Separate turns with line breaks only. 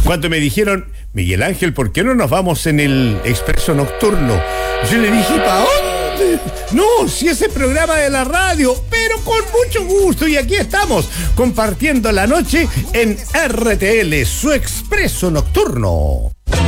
Cuando me dijeron, Miguel Ángel, ¿por qué no nos vamos en el expreso nocturno? Yo le dije, ¿para dónde? No, si ese programa de la radio, pero con mucho gusto. Y aquí estamos, compartiendo la noche en RTL, su expreso nocturno.